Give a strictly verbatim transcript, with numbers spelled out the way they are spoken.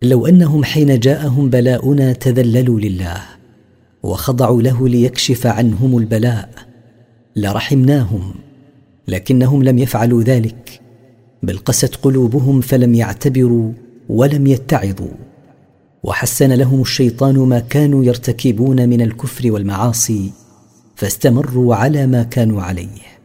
لو أنهم حين جاءهم بلاؤنا تذللوا لله وخضعوا له ليكشف عنهم البلاء لرحمناهم، لكنهم لم يفعلوا ذلك، بل قست قلوبهم فلم يعتبروا ولم يتعظوا، وحسن لهم الشيطان ما كانوا يرتكبون من الكفر والمعاصي فاستمروا على ما كانوا عليه.